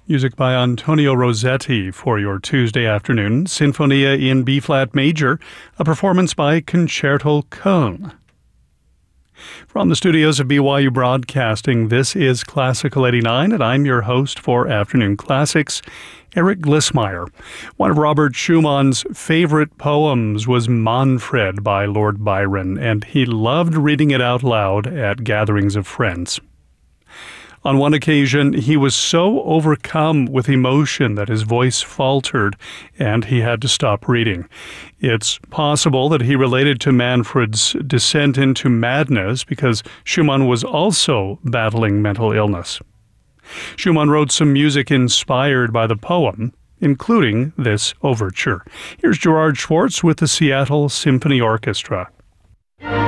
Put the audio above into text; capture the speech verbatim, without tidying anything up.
Music by Antonio Rossetti for your Tuesday afternoon. Sinfonia in B-flat major, a performance by Concerto Köln. From the studios of B Y U Broadcasting, this is Classical eighty-nine, and I'm your host for Afternoon Classics, Eric Glissmeyer. One of Robert Schumann's favorite poems was Manfred by Lord Byron, and he loved reading it out loud at gatherings of friends. On one occasion, he was so overcome with emotion that his voice faltered, and he had to stop reading. It's possible that he related to Manfred's descent into madness because Schumann was also battling mental illness. Schumann wrote some music inspired by the poem, including this overture. Here's Gerard Schwartz with the Seattle Symphony Orchestra.